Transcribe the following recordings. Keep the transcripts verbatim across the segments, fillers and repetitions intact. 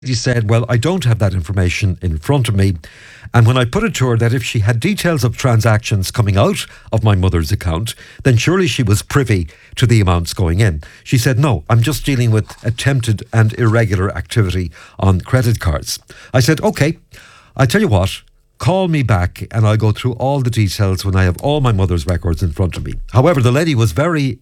She said, well, I don't have that information in front of me. And when I put it to her that if she had details of transactions coming out of my mother's account, then surely she was privy to the amounts going in. She said, no, I'm just dealing with attempted and irregular activity on credit cards. I said, okay, I tell you what, call me back and I'll go through all the details when I have all my mother's records in front of me. However, the lady was very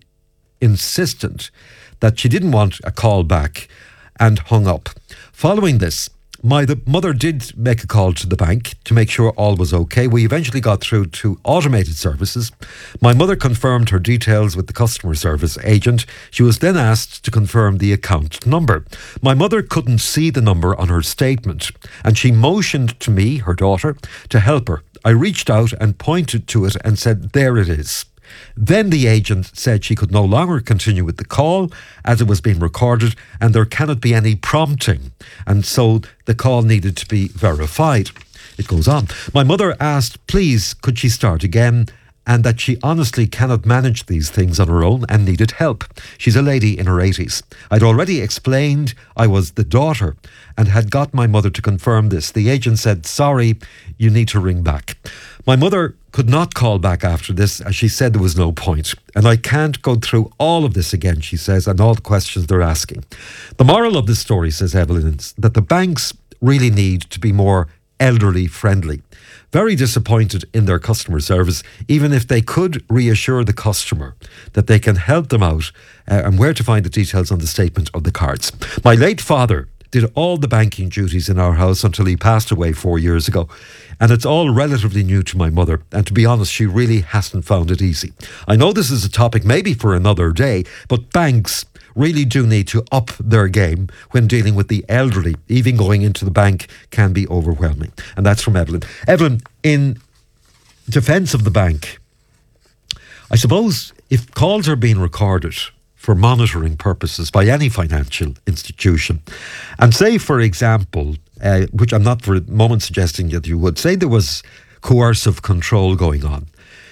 insistent that she didn't want a call back and hung up. Following this, my the mother did make a call to the bank to make sure all was okay. We eventually got through to automated services. My mother confirmed her details with the customer service agent. She was then asked to confirm the account number. My mother couldn't see the number on her statement, and she motioned to me, her daughter, to help her. I reached out and pointed to it and said, there it is. Then the agent said she could no longer continue with the call as it was being recorded and there cannot be any prompting. And so the call needed to be verified. It goes on. My mother asked, please, could she start again? And that she honestly cannot manage these things on her own and needed help. She's a lady in her eighties. I'd already explained I was the daughter and had got my mother to confirm this. The agent said, sorry, you need to ring back. My mother could not call back after this, as she said there was no point. And I can't go through all of this again, she says, and all the questions they're asking. The moral of the story, says Evelyn, is that the banks really need to be more elderly friendly. Very disappointed in their customer service, even if they could reassure the customer that they can help them out uh, and where to find the details on the statement of the cards. My late father did all the banking duties in our house until he passed away four years ago. And it's all relatively new to my mother. And to be honest, she really hasn't found it easy. I know this is a topic maybe for another day, but banks really do need to up their game when dealing with the elderly. Even going into the bank can be overwhelming. And that's from Evelyn. Evelyn, in defence of the bank, I suppose if calls are being recorded for monitoring purposes by any financial institution, and say, for example, uh, which I'm not for a moment suggesting that you would, say there was coercive control going on.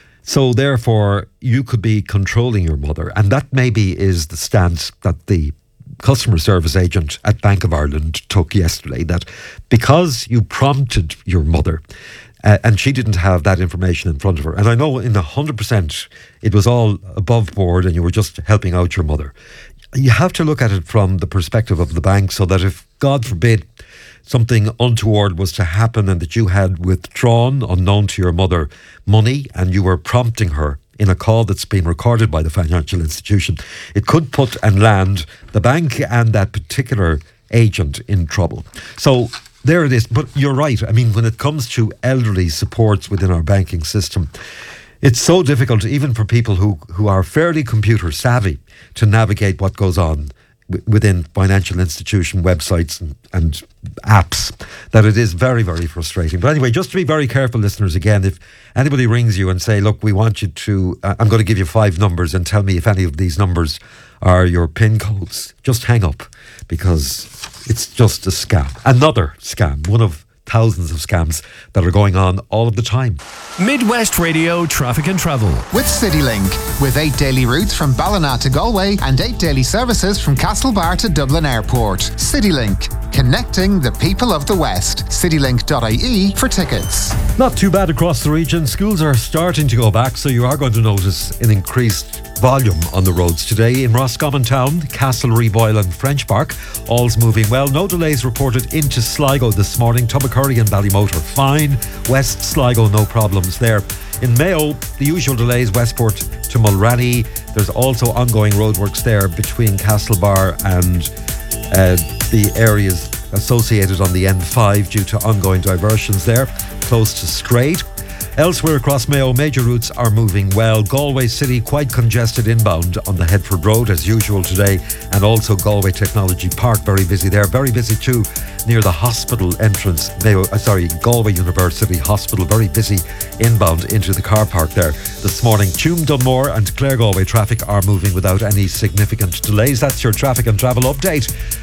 So therefore, you could be controlling your mother. And that maybe is the stance that the customer service agent at Bank of Ireland took yesterday, that because you prompted your mother uh, and she didn't have that information in front of her, and I know in one hundred percent it was all above board and you were just helping out your mother. You have to look at it from the perspective of the bank, so that if, God forbid, something untoward was to happen and that you had withdrawn, unknown to your mother, money and you were prompting her in a call that's been recorded by the financial institution, it could put and land the bank and that particular agent in trouble. So there it is. But you're right. I mean, when it comes to elderly supports within our banking system, it's so difficult even for people who, who are fairly computer savvy to navigate what goes on within financial institution websites and, and apps, that it is very, very frustrating. But anyway, just to be very careful, listeners, again, if anybody rings you and say, look, we want you to, uh, I'm going to give you five numbers and tell me if any of these numbers are your PIN codes, just hang up, because it's just a scam. Another scam, one of thousands of scams that are going on all of the time. Midwest Radio Traffic and Travel with CityLink, with eight daily routes from Ballina to Galway and eight daily services from Castlebar to Dublin Airport. CityLink, connecting the people of the West. citylink dot I E for tickets. Not too bad across the region. Schools are starting to go back, so you are going to notice an increased volume on the roads today. In Roscommon Town, Castlereagh, Boyle and French Park, all's moving well. No delays reported into Sligo this morning. Tubbercurry and Ballymotor fine. West Sligo, no problems there. In Mayo, the usual delays, Westport to Mulranny. There's also ongoing roadworks there between Castlebar and uh, the areas associated on the N five due to ongoing diversions there, close to Scraid. Elsewhere across Mayo, major routes are moving well. Galway City quite congested inbound on the Headford Road as usual today, and also Galway Technology Park very busy there. Very busy too near the hospital entrance. Mayo, uh, sorry, Galway University Hospital, very busy inbound into the car park there this morning. Tuam, Dunmore and Clare Galway traffic are moving without any significant delays. That's your traffic and travel update.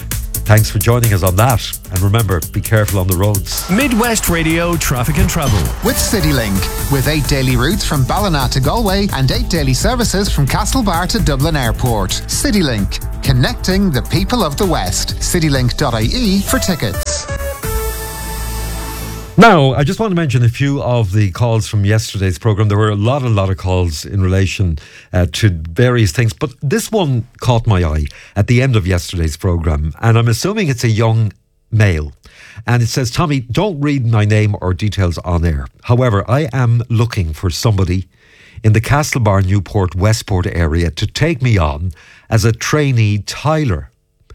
Thanks for joining us on that. And remember, be careful on the roads. Midwest Radio Traffic and Travel. With CityLink. With eight daily routes from Ballina to Galway and eight daily services from Castlebar to Dublin Airport. CityLink. Connecting the people of the West. citylink dot I E for tickets. Now, I just want to mention a few of the calls from yesterday's programme. There were a lot, a lot of calls in relation uh, to various things, but this one caught my eye at the end of yesterday's programme, and I'm assuming it's a young male. And it says, Tommy, don't read my name or details on air. However, I am looking for somebody in the Castlebar, Newport, Westport area to take me on as a trainee tiler.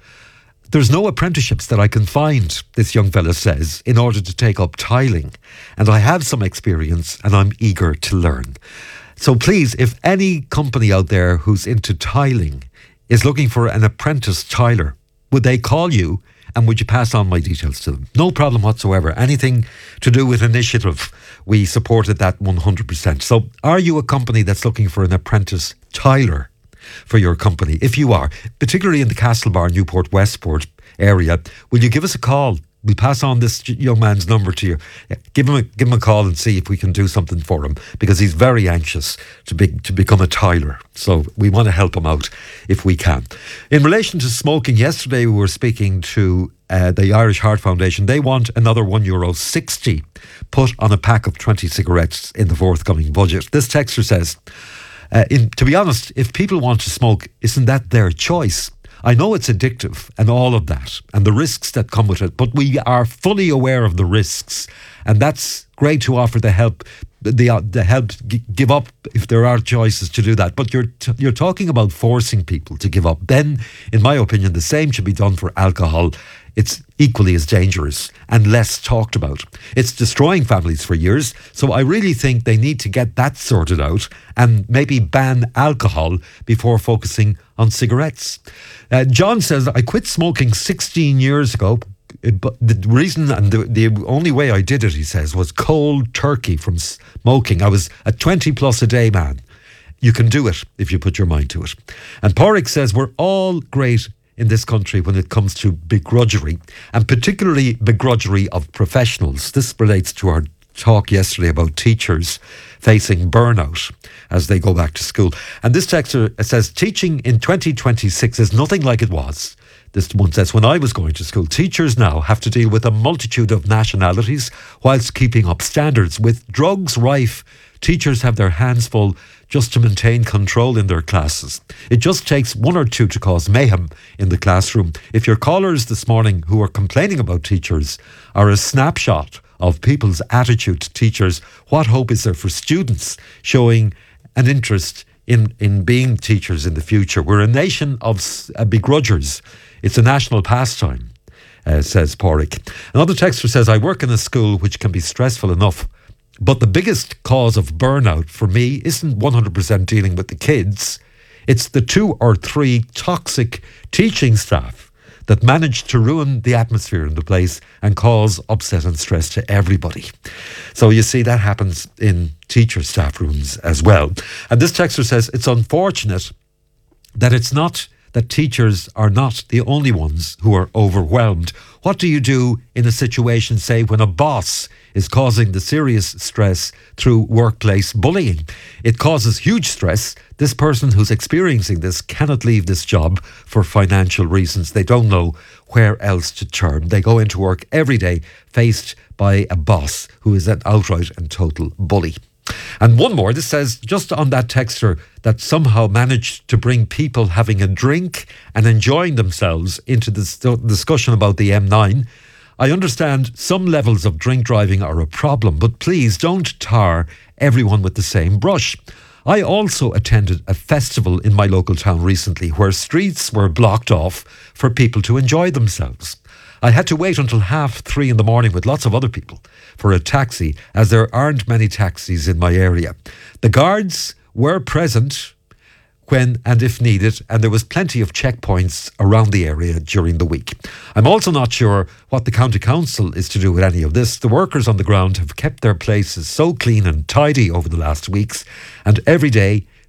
There's no apprenticeships that I can find, this young fella says, in order to take up tiling. And I have some experience and I'm eager to learn. So please, if any company out there who's into tiling is looking for an apprentice tiler, would they call you and would you pass on my details to them? No problem whatsoever. Anything to do with initiative, we supported that one hundred percent. So are you a company that's looking for an apprentice tiler for your company? If you are, particularly in the Castlebar, Newport, Westport area, will you give us a call? We'll pass on this young man's number to you. Give him a, give him a call and see if we can do something for him, because he's very anxious to be, to become a tiler. So we want to help him out if we can. In relation to smoking, yesterday we were speaking to uh, the Irish Heart Foundation. They want another one euro sixty put on a pack of twenty cigarettes in the forthcoming budget. This texter says, Uh, in, to be honest, if people want to smoke, isn't that their choice? I know it's addictive and all of that and the risks that come with it, but we are fully aware of the risks, and that's great to offer the help, the uh, the help g- give up if there are choices to do that. But you're t- you're talking about forcing people to give up. Then, in my opinion, the same should be done for alcohol. It's equally as dangerous and less talked about. It's destroying families for years. So I really think they need to get that sorted out and maybe ban alcohol before focusing on cigarettes. Uh, John says, I quit smoking sixteen years ago. But the reason and the, the only way I did it, he says, was cold turkey from smoking. I was a twenty plus a day man. You can do it if you put your mind to it. And Porrick says, we're all great in this country when it comes to begrudgery, and particularly begrudgery of professionals. This relates to our talk yesterday about teachers facing burnout as they go back to school. And this texter says, teaching in twenty twenty-six is nothing like it was. This one says, when I was going to school, teachers now have to deal with a multitude of nationalities whilst keeping up standards. With drugs rife, teachers have their hands full just to maintain control in their classes. It just takes one or two to cause mayhem in the classroom. If your callers this morning who are complaining about teachers are a snapshot of people's attitude to teachers, what hope is there for students showing an interest in, in being teachers in the future? We're a nation of uh, begrudgers. It's a national pastime, uh, says Porrick. Another texter says, I work in a school which can be stressful enough, but the biggest cause of burnout for me isn't one hundred percent dealing with the kids. It's the two or three toxic teaching staff that manage to ruin the atmosphere in the place and cause upset and stress to everybody. So you see, that happens in teacher staff rooms as well. And this texter says, it's unfortunate that it's not that teachers are not the only ones who are overwhelmed. What do you do in a situation, say, when a boss is causing the serious stress through workplace bullying? It causes huge stress. This person who's experiencing this cannot leave this job for financial reasons. They don't know where else to turn. They go into work every day faced by a boss who is an outright and total bully. And one more, this says, just on that texter that somehow managed to bring people having a drink and enjoying themselves into this discussion about the M nine. I understand some levels of drink driving are a problem, but please don't tar everyone with the same brush. I also attended a festival in my local town recently where streets were blocked off for people to enjoy themselves. I had to wait until half three in the morning with lots of other people for a taxi, as there aren't many taxis in my area. The guards were present when and if needed, and there was plenty of checkpoints around the area during the week. I'm also not sure what the county council is to do with any of this. The workers on the ground have kept their places so clean and tidy over the last weeks, and every day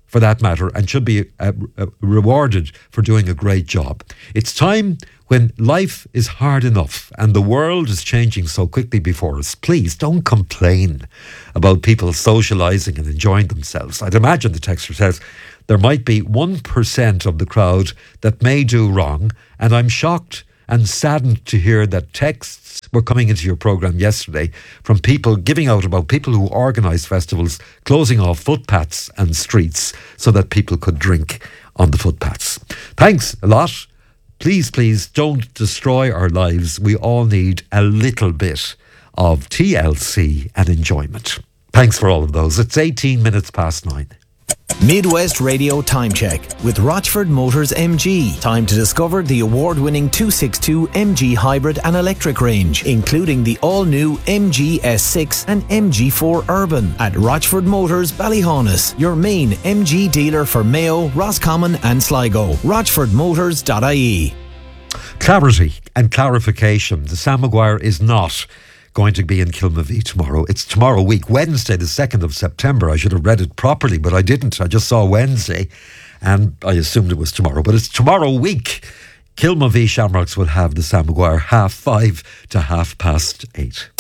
for that matter, and should be uh, uh, rewarded for doing a great job. It's time, when life is hard enough and the world is changing so quickly before us, please don't complain about people socialising and enjoying themselves. I'd imagine, the texter says, there might be one percent of the crowd that may do wrong, and I'm shocked and saddened to hear that texts were coming into your programme yesterday from people giving out about people who organise festivals closing off footpaths and streets so that people could drink on the footpaths. Thanks a lot. Please, please don't destroy our lives. We all need a little bit of T L C and enjoyment. Thanks for all of those. It's eighteen minutes past nine. Midwest Radio Time Check with Rochford Motors M G. Time to discover the award-winning two sixty-two M G hybrid and electric range, including the all-new M G S six and M G four Urban at Rochford Motors Ballyhaunis, your main M G dealer for Mayo, Roscommon and Sligo. rochford motors dot I E. Clarity and clarification. The Sam Maguire is not going to be in Kilmavie tomorrow. It's tomorrow week, Wednesday the second of September. I should have read it properly, but I didn't. I just saw Wednesday and I assumed it was tomorrow. But it's tomorrow week. Kilmavie Shamrocks will have the Sam Maguire half five to half past eight.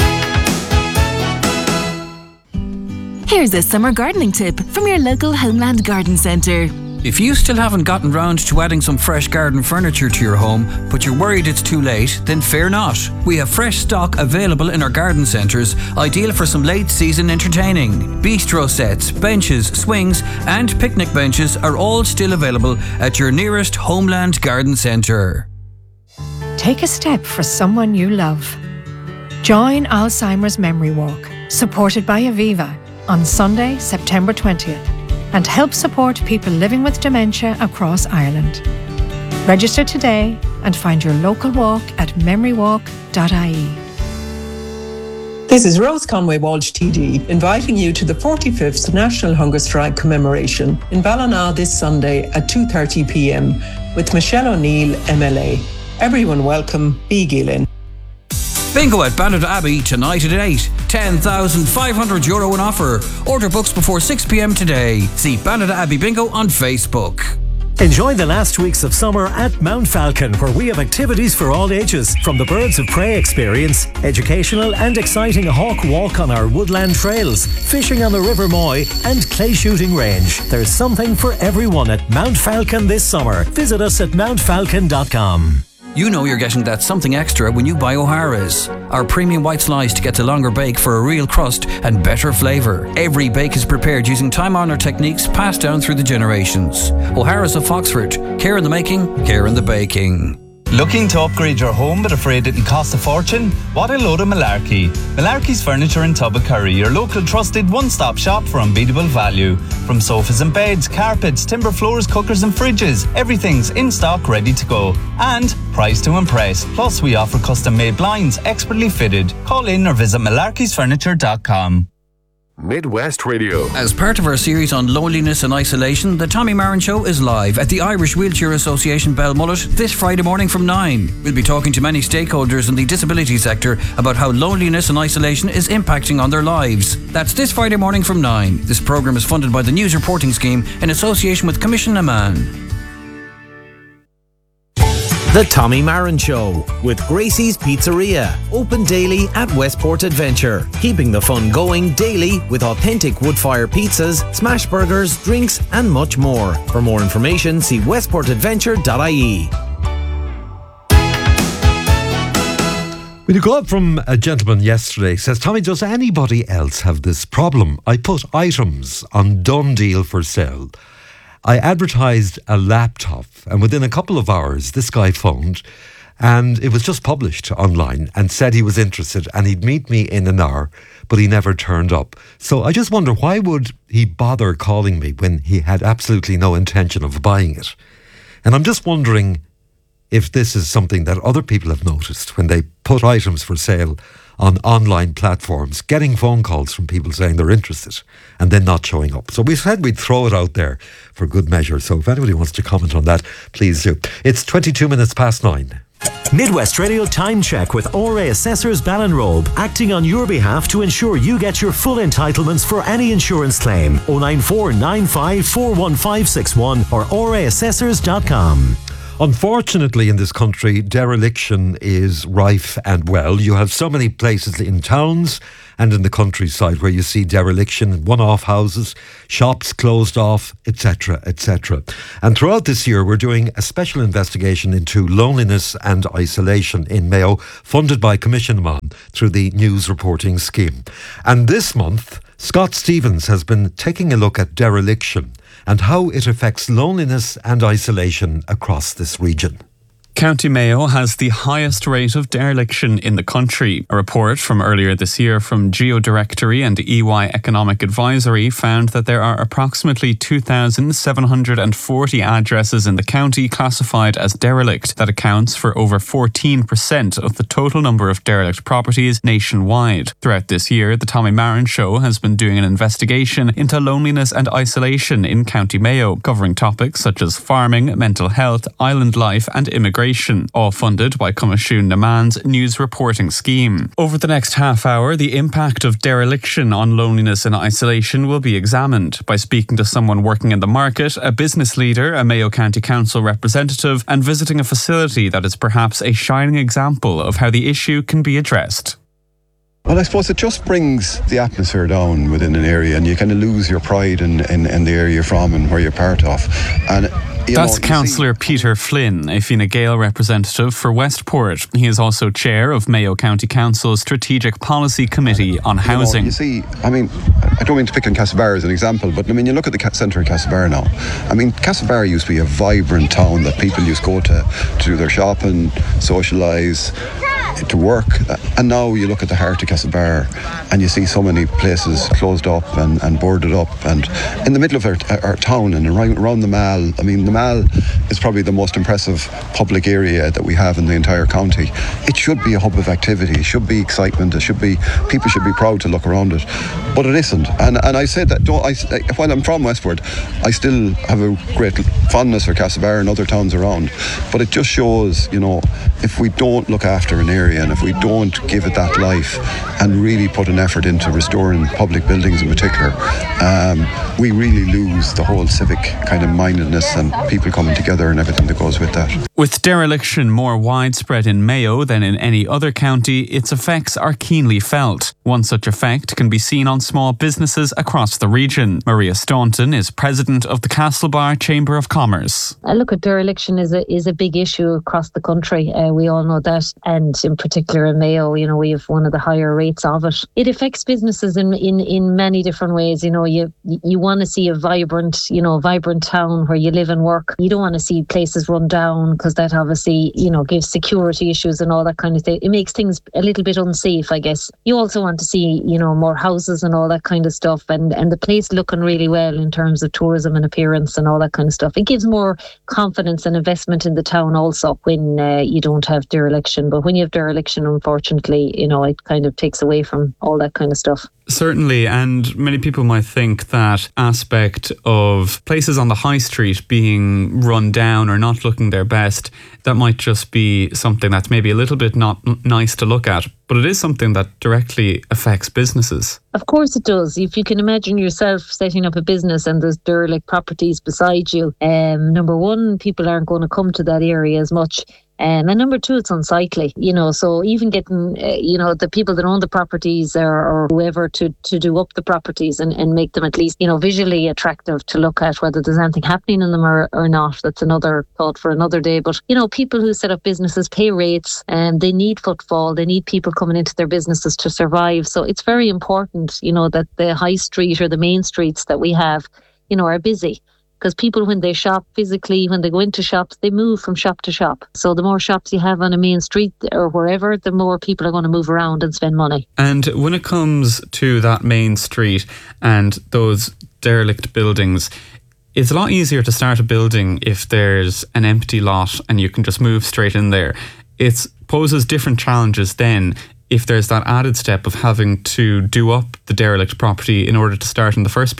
Here's a summer gardening tip from your local Homeland Garden Centre. If you still haven't gotten round to adding some fresh garden furniture to your home, but you're worried it's too late, then fear not. We have fresh stock available in our garden centres, ideal for some late season entertaining. Bistro sets, benches, swings and picnic benches are all still available at your nearest Homeland Garden Centre. Take a step for someone you love. Join Alzheimer's Memory Walk, supported by Aviva, on Sunday, September twentieth. And help support people living with dementia across Ireland. Register today and find your local walk at memory walk dot I E. This is Rose Conway Walsh T D, inviting you to the forty-fifth National Hunger Strike commemoration in Ballina this Sunday at two thirty p.m. with Michelle O'Neill, M L A. Everyone welcome, B. Gillen. Bingo at Ballina Abbey tonight at eight. ten thousand five hundred euro in offer. Order books before six p.m. today. See Ballina Abbey Bingo on Facebook. Enjoy the last weeks of summer at Mount Falcon, where we have activities for all ages, from the Birds of Prey experience, educational and exciting hawk walk on our woodland trails, fishing on the River Moy and clay shooting range. There's something for everyone at Mount Falcon this summer. Visit us at mount falcon dot com. You know you're getting that something extra when you buy O'Hara's. Our premium white sliced gets a longer bake for a real crust and better flavour. Every bake is prepared using time-honoured techniques passed down through the generations. O'Hara's of Foxford. Care in the making, care in the baking. Looking to upgrade your home but afraid it can cost a fortune? What a load of malarkey. Malarkey's Furniture in Tubbercurry, your local trusted one-stop shop for unbeatable value. From sofas and beds, carpets, timber floors, cookers and fridges, everything's in stock ready to go. And price to impress. Plus we offer custom-made blinds, expertly fitted. Call in or visit malarkeys furniture dot com. Midwest Radio. As part of our series on loneliness and isolation, the Tommy Marin Show is live at the Irish Wheelchair Association Belmullet this Friday morning from nine. We'll be talking to many stakeholders in the disability sector about how loneliness and isolation is impacting on their lives. That's this Friday morning from nine. This programme is funded by the News Reporting Scheme in association with Commission Amman. The Tommy Marin Show with Gracie's Pizzeria, open daily at Westport Adventure, keeping the fun going daily with authentic wood-fire pizzas, smash burgers, drinks and much more. For more information, see westport adventure dot I E. We had a call from a gentleman yesterday. Says, Tommy, does anybody else have this problem? I put items on Done Deal for sale. I advertised a laptop, and within a couple of hours, this guy phoned, and it was just published online, and said he was interested, and he'd meet me in an hour, but he never turned up. So I just wonder, why would he bother calling me when he had absolutely no intention of buying it? And I'm just wondering if this is something that other people have noticed when they put items for sale on online platforms, getting phone calls from people saying they're interested and then not showing up. So we said we'd throw it out there for good measure. So if anybody wants to comment on that, please do. It's twenty-two minutes past nine. Midwest Radio Time Check with O R A Assessors Ballinrobe, acting on your behalf to ensure you get your full entitlements for any insurance claim. oh nine four nine five four one five six one or o r a assessors dot com. Unfortunately, in this country, dereliction is rife and well. You have so many places in towns and in the countryside where you see dereliction, one-off houses, shops closed off, et cetera, et cetera. And throughout this year, we're doing a special investigation into loneliness and isolation in Mayo, funded by Commission Mon through the News Reporting Scheme. And this month, Scott Stevens has been taking a look at dereliction and how it affects loneliness and isolation across this region. County Mayo has the highest rate of dereliction in the country. A report from earlier this year from GeoDirectory and E Y Economic Advisory found that there are approximately two thousand seven hundred forty addresses in the county classified as derelict. That accounts for over fourteen percent of the total number of derelict properties nationwide. Throughout this year, the Tommy Marin Show has been doing an investigation into loneliness and isolation in County Mayo, covering topics such as farming, mental health, island life and immigration. All funded by Comisiún na Meán's News Reporting Scheme. Over the next half hour, the impact of dereliction on loneliness and isolation will be examined by speaking to someone working in the market, a business leader, a Mayo County Council representative, and visiting a facility that is perhaps a shining example of how the issue can be addressed. Well, I suppose it just brings the atmosphere down within an area, and you kind of lose your pride in, in, in the area you're from and where you're part of. And you That's know, Councillor Peter Flynn, a Fine Gael representative for Westport. He is also chair of Mayo County Council's Strategic Policy Committee on Housing. You, know, you see, I mean, I don't mean to pick on Castlebar as an example, but I mean, you look at the centre of Castlebar now. I mean, Castlebar used to be a vibrant town that people used to go to to do their shopping, socialise, to work, and now you look at the heart of Castlebar and you see so many places closed up and, and boarded up, and in the middle of our, our town and around, around the Mall. I mean, the Mall is probably the most impressive public area that we have in the entire county. It should be a hub of activity, it should be excitement, it should be, people should be proud to look around it, but it isn't. And and I said that, don't, I, while I'm from Westport, I still have a great fondness for Castlebar and other towns around, but it just shows, you know, if we don't look after an area and if we don't give it that life and really put an effort into restoring public buildings in particular, um, we really lose the whole civic kind of mindedness and people coming together and everything that goes with that. With dereliction more widespread in Mayo than in any other county, its effects are keenly felt. One such effect can be seen on small businesses across the region. Maria Staunton is president of the Castlebar Chamber of Commerce. Uh, look, at dereliction is a is a big issue across the country. Uh, we all know that, and in particular in Mayo, you know, we have one of the higher rates of it. It affects businesses in in, in many different ways. You know, you you want to see a vibrant, you know, vibrant town where you live and work. You don't want to see places run down because that obviously, you know, gives security issues and all that kind of thing. It makes things a little bit unsafe, I guess. You also want to see, you know, more houses and all that kind of stuff, and and the place looking really well in terms of tourism and appearance and all that kind of stuff. It gives more confidence and investment in the town also when uh, you don't have dereliction. But when you have dereliction, unfortunately, you know, it kind of takes away from all that kind of stuff. Certainly, and many people might think that aspect of places on the high street being run down or not looking their best, that might just be something that's maybe a little bit not nice to look at, but it is something that directly affects businesses. Of course it does. If you can imagine yourself setting up a business and there's derelict properties beside you, um, number one, people aren't going to come to that area as much. Um, and number two, it's unsightly, you know, so even getting, uh, you know, the people that own the properties or, or whoever to, to do up the properties and, and make them at least, you know, visually attractive to look at, whether there's anything happening in them or, or not. That's another thought for another day. But, you know, people who set up businesses pay rates and they need footfall. They need people coming into their businesses to survive. So it's very important, you know, that the high street or the main streets that we have, you know, are busy. Because people, when they shop physically, when they go into shops, they move from shop to shop. So the more shops you have on a main street or wherever, the more people are going to move around and spend money. And when it comes to that main street and those derelict buildings, it's a lot easier to start a building if there's an empty lot and you can just move straight in there. It poses different challenges then if there's that added step of having to do up the derelict property in order to start in the first place.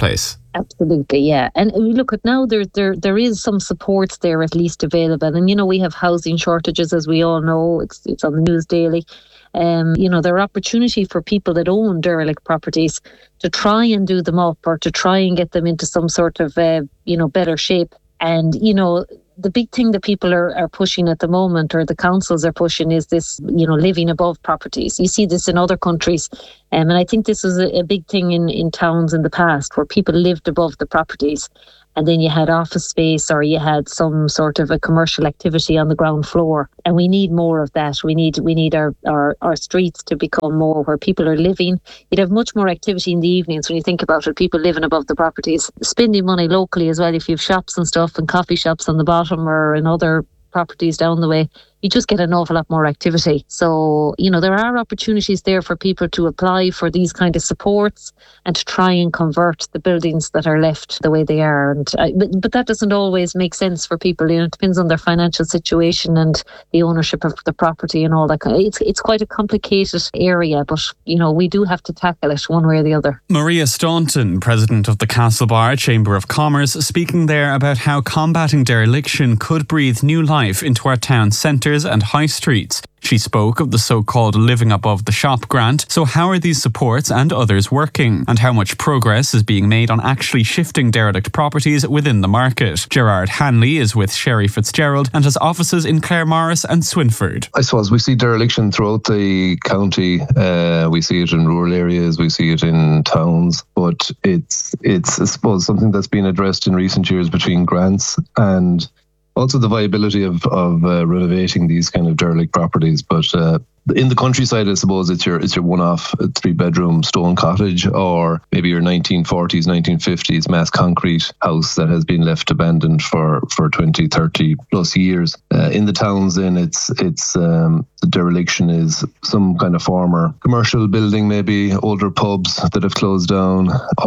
Absolutely, yeah. And we look at now, there, there, there is some supports there at least available. And, you know, we have housing shortages, as we all know. It's, it's on the news daily. Um, you know, there are opportunity for people that own derelict properties to try and do them up or to try and get them into some sort of, uh, you know, better shape. And, you know, the big thing that people are, are pushing at the moment, or the councils are pushing, is this, you know, living above properties. You see this in other countries. Um, and I think this was a, a big thing in, in towns in the past, where people lived above the properties. And then you had office space, or you had some sort of a commercial activity on the ground floor. And we need more of that. We need we need our, our, our streets to become more where people are living. You'd have much more activity in the evenings when you think about it, people living above the properties, spending money locally as well. If you have shops and stuff and coffee shops on the bottom or in other properties down the way, you just get an awful lot more activity. So, you know, there are opportunities there for people to apply for these kind of supports and to try and convert the buildings that are left the way they are. And uh, but, but that doesn't always make sense for people. You know, it depends on their financial situation and the ownership of the property and all that kind of, it's it's quite a complicated area, but you know, we do have to tackle it one way or the other. Maria Staunton, president of the Castlebar Chamber of Commerce, speaking there about how combating dereliction could breathe new life into our town centre and high streets. She spoke of the so-called Living Above the Shop grant. So how are these supports and others working? And how much progress is being made on actually shifting derelict properties within the market? Gerard Hanley is with Sherry Fitzgerald and has offices in Claremorris and Swinford. I suppose we see dereliction throughout the county. Uh, we see it in rural areas, we see it in towns, but it's, it's I suppose, something that's been addressed in recent years between grants and also the viability of, of uh, renovating these kind of derelict properties. But uh, in the countryside, I suppose it's your it's your one-off three-bedroom stone cottage, or maybe your nineteen forties, nineteen fifties mass concrete house that has been left abandoned for, for twenty, thirty plus years. Uh, in the towns, then it's it's um, the dereliction is some kind of former commercial building, maybe older pubs that have closed down,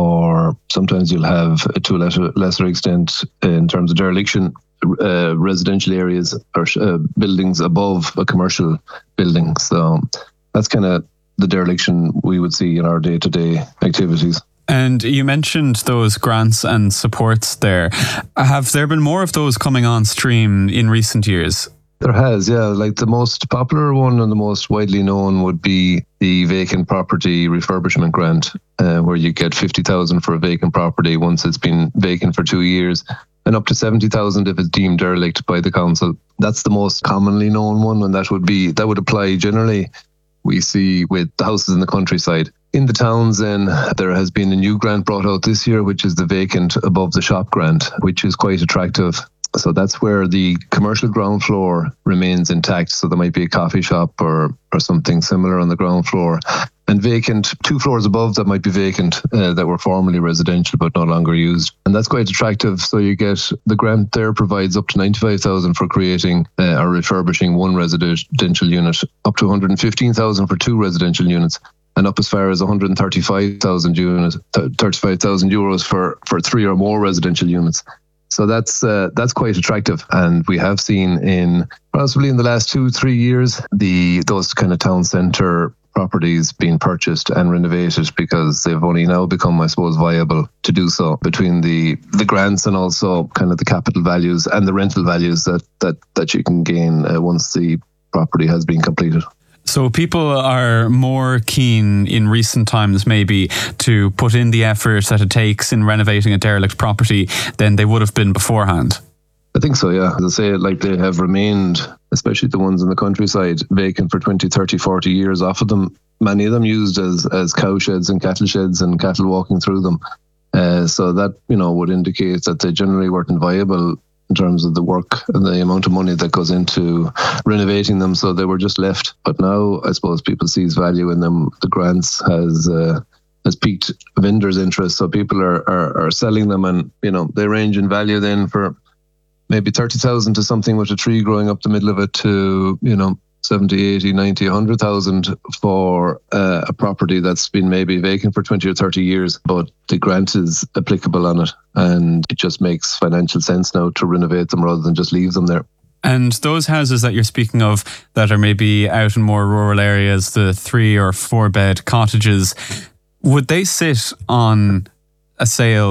or sometimes you'll have, to a lesser, lesser extent, in terms of dereliction, Uh, residential areas or uh, buildings above a commercial building. So that's kind of the dereliction we would see in our day-to-day activities. And you mentioned those grants and supports there. Have there been more of those coming on stream in recent years? There has, yeah. Like the most popular one and the most widely known would be the vacant property refurbishment grant, uh, where you get fifty thousand for a vacant property once it's been vacant for two years. And up to seventy thousand if it's deemed derelict by the council. That's the most commonly known one, and that would be that would apply generally, we see, with the houses in the countryside. In the towns, then, there has been a new grant brought out this year, which is the vacant above the shop grant, which is quite attractive. So that's where the commercial ground floor remains intact. So there might be a coffee shop or, or something similar on the ground floor. And vacant, two floors above that might be vacant, uh, that were formerly residential but no longer used. And that's quite attractive. So you get, the grant there provides up to ninety-five thousand for creating uh, or refurbishing one residential unit, up to one hundred fifteen thousand for two residential units, and up as far as one hundred thirty-five thousand units, thirty-five thousand euros for, for three or more residential units. So that's uh, that's quite attractive, and we have seen in possibly in the last two three years the those kind of town centre properties being purchased and renovated because they've only now become, I suppose, viable to do so between the the grants and also kind of the capital values and the rental values that that that you can gain uh, once the property has been completed. So people are more keen in recent times maybe to put in the effort that it takes in renovating a derelict property than they would have been beforehand. I think so, yeah. As I say, like they have remained, especially the ones in the countryside, vacant for twenty, thirty, forty years. Off of them, many of them used as, as cow sheds and cattle sheds and cattle walking through them. Uh, so that, you know, would indicate that they generally weren't viable in terms of the work and the amount of money that goes into renovating them. So they were just left. But now I suppose people sees value in them. The grants has uh, has piqued vendors' interest. So people are, are, are selling them, and, you know, they range in value then for maybe thirty thousand to something with a tree growing up the middle of it to, you know, seventy, eighty, ninety, one hundred thousand for uh, a property that's been maybe vacant for twenty or thirty years, but the grant is applicable on it, and it just makes financial sense now to renovate them rather than just leave them there. And those houses that you're speaking of that are maybe out in more rural areas, the three or four bed cottages, would they sit on a sale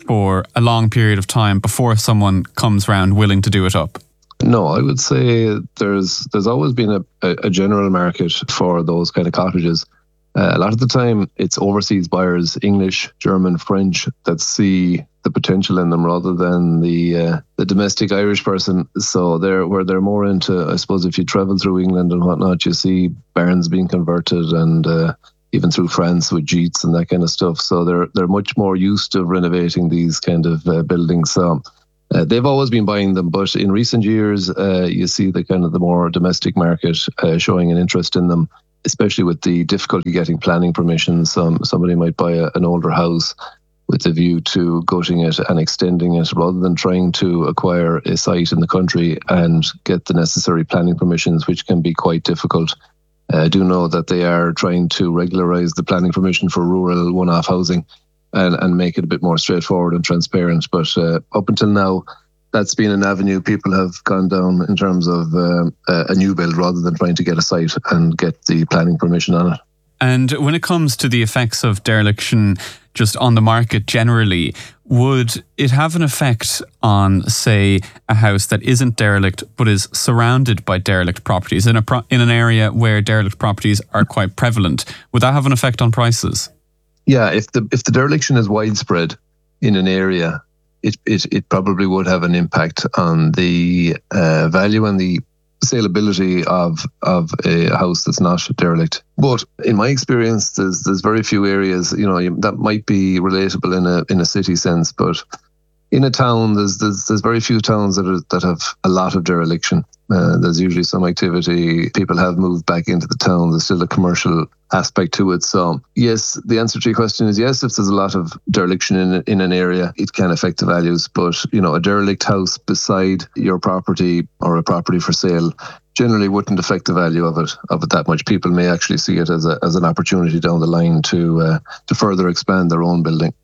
for a long period of time before someone comes round willing to do it up? No, I would say there's there's always been a, a general market for those kind of cottages. Uh, a lot of the time, it's overseas buyers, English, German, French, that see the potential in them rather than the uh, the domestic Irish person. So they're where they're more into, I suppose, if you travel through England and whatnot, you see barns being converted, and uh, even through France with Jeets and that kind of stuff. So they're they're much more used to renovating these kind of uh, buildings. So uh, they've always been buying them, but in recent years, uh, you see the kind of the more domestic market uh, showing an interest in them, especially with the difficulty getting planning permissions. Um, somebody might buy a, an older house with a view to gutting it and extending it rather than trying to acquire a site in the country and get the necessary planning permissions, which can be quite difficult. I do know that they are trying to regularise the planning permission for rural one-off housing and, and make it a bit more straightforward and transparent. But uh, up until now, that's been an avenue people have gone down in terms of uh, a new build rather than trying to get a site and get the planning permission on it. And when it comes to the effects of dereliction just on the market generally, would it have an effect on, say, a house that isn't derelict but is surrounded by derelict properties in a pro- in an area where derelict properties are quite prevalent? Would that have an effect on prices? Yeah, if the if the dereliction is widespread in an area, it it, it probably would have an impact on the uh, value and the saleability of of a house that's not derelict. But in my experience, there's there's very few areas, you know, that might be relatable in a in a city sense, but in a town, there's there's, there's very few towns that are, that have a lot of dereliction. Uh, there's usually some activity. People have moved back into the town. There's still a commercial aspect to it. So yes, the answer to your question is yes. If there's a lot of dereliction in in an area, it can affect the values. But you know, a derelict house beside your property or a property for sale generally wouldn't affect the value of it of it that much. People may actually see it as a as an opportunity down the line to uh, to further expand their own building.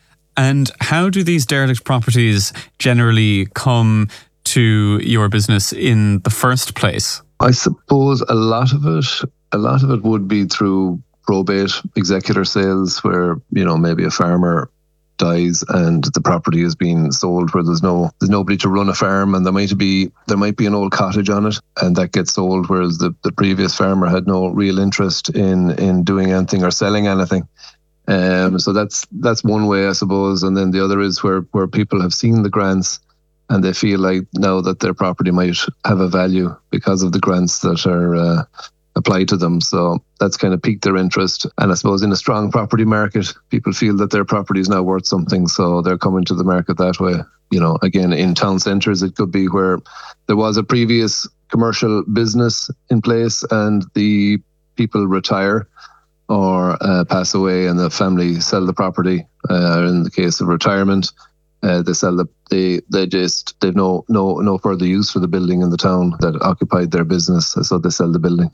And how do these derelict properties generally come to your business in the first place? I suppose a lot of it, a lot of it would be through probate executor sales, where you know maybe a farmer dies and the property is being sold, where there's no there's nobody to run a farm, and there might be there might be an old cottage on it, and that gets sold, whereas the, the previous farmer had no real interest in in doing anything or selling anything. Um, so that's that's one way, I suppose. And then the other is where, where people have seen the grants and they feel like now that their property might have a value because of the grants that are uh, applied to them. So that's kind of piqued their interest. And I suppose in a strong property market, people feel that their property is now worth something. So they're coming to the market that way. You know, again, in town centres, it could be where there was a previous commercial business in place and the people retire or uh, pass away, and the family sell the property. Uh, in the case of retirement, uh, they sell the they they just they've no no no further use for the building in the town that occupied their business, so they sell the building.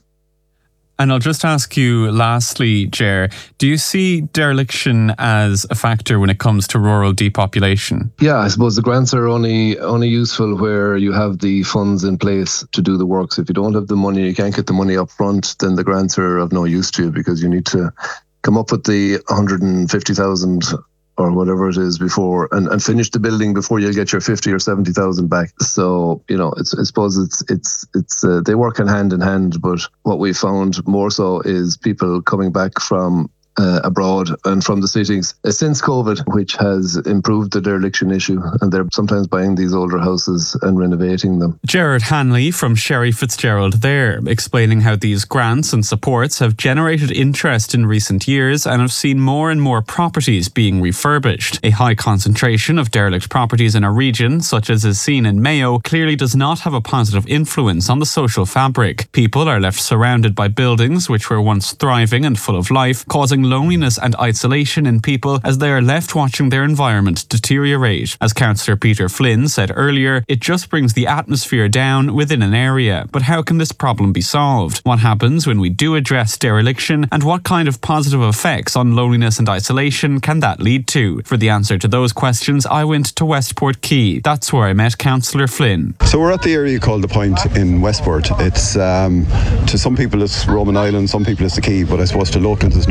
And I'll just ask you lastly, Ger, do you see dereliction as a factor when it comes to rural depopulation? Yeah, I suppose the grants are only only useful where you have the funds in place to do the work. So if you don't have the money, you can't get the money up front, then the grants are of no use to you because you need to come up with the one hundred fifty thousand or whatever it is before and, and finish the building before you'll get your fifty or seventy thousand back. So, you know, it's, I suppose it's, it's, it's, uh, they work in hand in hand, but what we found more so is people coming back from uh, abroad and from the cities uh, since COVID, which has improved the dereliction issue, and they're sometimes buying these older houses and renovating them. Gerard Hanley from Sherry Fitzgerald there, explaining how these grants and supports have generated interest in recent years and have seen more and more properties being refurbished. A high concentration of derelict properties in a region, such as is seen in Mayo, clearly does not have a positive influence on the social fabric. People are left surrounded by buildings which were once thriving and full of life, causing loneliness and isolation in people as they are left watching their environment deteriorate. As Councillor Peter Flynn said earlier, it just brings the atmosphere down within an area. But how can this problem be solved? What happens when we do address dereliction, and what kind of positive effects on loneliness and isolation can that lead to? For the answer to those questions, I went to Westport Quay. That's where I met Councillor Flynn. So we're at the area called the Point in Westport. It's um, to some people it's Roman Island, some people it's the Quay, but I suppose to locals it's known as the Point.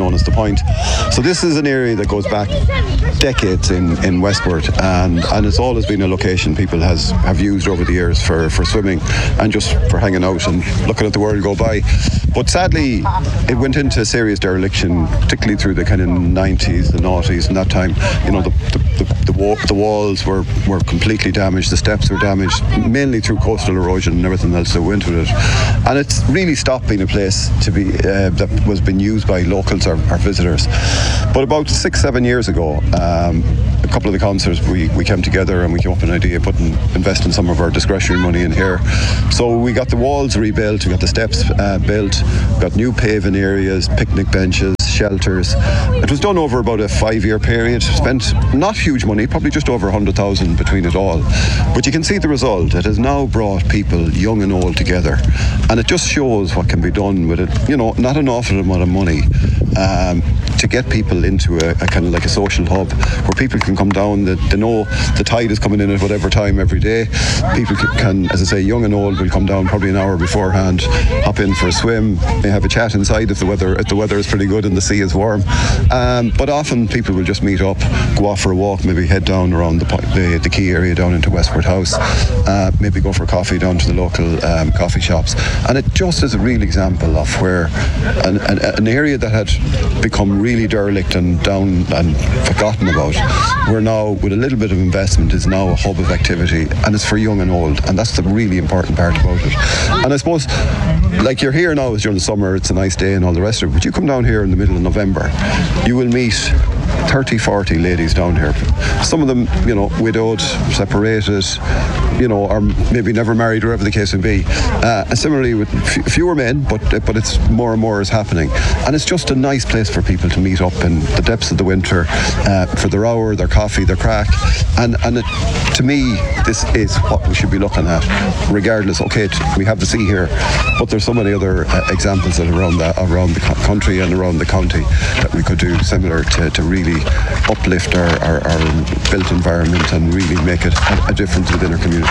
point. So this is an area that goes back decades in, in Westport, and, and it's always been a location people has have used over the years for, for swimming and just for hanging out and looking at the world go by. But sadly, it went into serious dereliction, particularly through the kind of nineties, the noughties, and that time. You know, the the, the, the, wa- the walls were, were completely damaged, the steps were damaged, mainly through coastal erosion and everything else that went with it. And it's really stopped being a place to be uh, that was being used by locals or, or visitors. But about six, seven years ago, um, a couple of the councillors, we, we came together and we came up with an idea of putting, investing some of our discretionary money in here. So we got the walls rebuilt, we got the steps uh, built, we got new paving areas, picnic benches, shelters. It was done over about a five-year period. Spent not huge money, probably just over one hundred thousand between it all. But you can see the result. It has now brought people, young and old, together, and it just shows what can be done with it. You know, not an awful amount of money um, to get people into a, a kind of like a social hub where people can come down. They, they know the tide is coming in at whatever time every day. People can, can, as I say, young and old will come down probably an hour beforehand, hop in for a swim, they have a chat inside if the weather if the weather is pretty good and the sea is warm. Um, but often people will just meet up, go off for a walk, maybe head down around the the, the key area down into Westport House, uh, maybe go for a coffee down to the local um, coffee shops. And it just is a real example of where an, an, an area that had become really derelict and down and forgotten about, where now with a little bit of investment is now a hub of activity, and it's for young and old, and that's the really important part about it. And I suppose, like, you're here now, it's during the summer, it's a nice day and all the rest of it, but you come down here in the middle of November, you will meet thirty, forty ladies down here. Some of them, you know, widowed, separated, you know, or maybe never married, whatever the case may be. Uh, and similarly with f- fewer men, but but it's more and more is happening. And it's just a nice place for people to meet up in the depths of the winter uh, for their hour, their coffee, their crack. And and it, to me, this is what we should be looking at, regardless. Okay, we have the sea here, but there's so many other uh, examples that are around the, around the country and around the county that we could do similar to, to really uplift our, our, our built environment and really make it a, a difference within our community.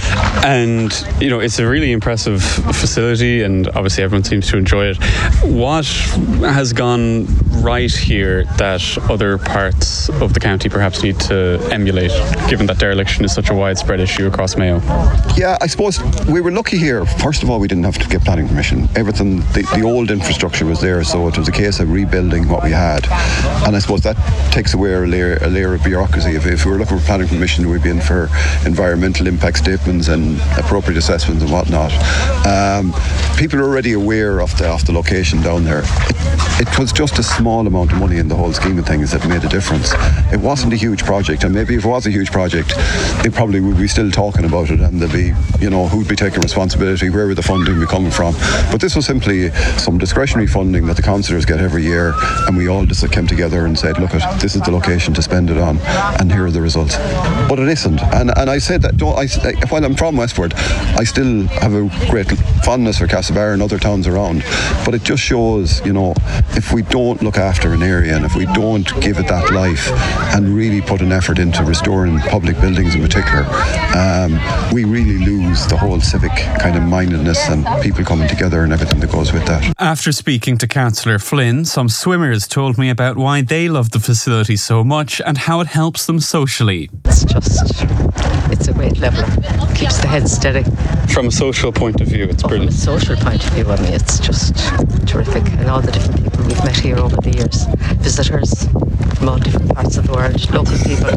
And, you know, it's a really impressive facility and obviously everyone seems to enjoy it. What has gone right here that other parts of the county perhaps need to emulate, given that dereliction is such a widespread issue across Mayo? Yeah, I suppose we were lucky here. First of all, we didn't have to get planning permission. Everything, the, the old infrastructure was there, so it was a case of rebuilding what we had. And I suppose that takes away a layer, a layer of bureaucracy. If, if we were looking for planning permission, we'd be in for environmental impact statements and appropriate assessments and whatnot. Um, people are already aware of the, of the location down there. It, it was just a small amount of money in the whole scheme of things that made a difference. It wasn't a huge project, and maybe if it was a huge project, it probably would be still talking about it, and there'd be, you know, who'd be taking responsibility, where would the funding be coming from. But this was simply some discretionary funding that the councillors get every year, and we all just came together and said, look, at this is the location to spend it on, and here are the results. But it isn't, and and I said that don't, I, while I'm from Westport, I still have a great fondness for Castlebar and other towns around, but it just shows, you know, if we don't look after an area and if we don't give it that life and really put an effort into restoring public buildings in particular, um, we really lose the whole civic kind of mindedness and people coming together and everything that goes with that. After speaking to Councillor Flynn, some swimmers told me about why they love the facility so much and how it helps them socially. It's just, it's a great level. It keeps the head steady. From a social point of view, it's oh, brilliant. From a social point of view, I mean, it's just terrific. And all the different people we've met here over the years, visitors from all different parts of the world, local people,